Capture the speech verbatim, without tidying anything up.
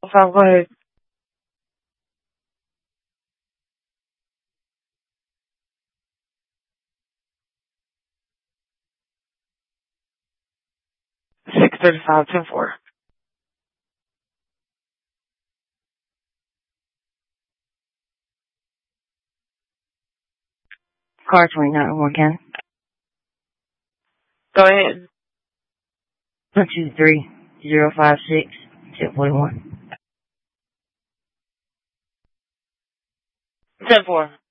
Five, go ahead. Six thirty-five, ten four. Car twenty-nine, one can. Go ahead. One two three zero five six ten forty one. Ten four.